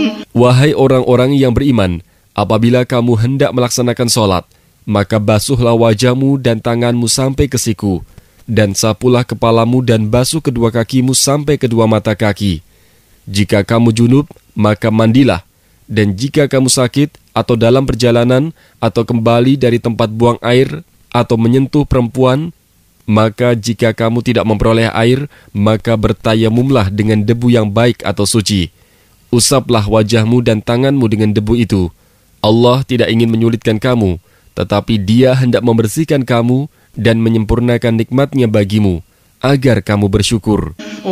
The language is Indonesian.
Wahai orang-orang yang beriman, apabila kamu hendak melaksanakan sholat, maka basuhlah wajahmu dan tanganmu sampai ke siku, dan sapulah kepalamu dan basuh kedua kakimu sampai kedua mata kaki. Jika kamu junub, maka mandilah. Dan jika kamu sakit, atau dalam perjalanan, atau kembali dari tempat buang air, atau menyentuh perempuan, maka jika kamu tidak memperoleh air, maka bertayamumlah dengan debu yang baik atau suci. Usaplah wajahmu dan tanganmu dengan debu itu. Allah tidak ingin menyulitkan kamu, tetapi Dia hendak membersihkan kamu dan menyempurnakan nikmat-Nya bagimu, agar kamu bersyukur.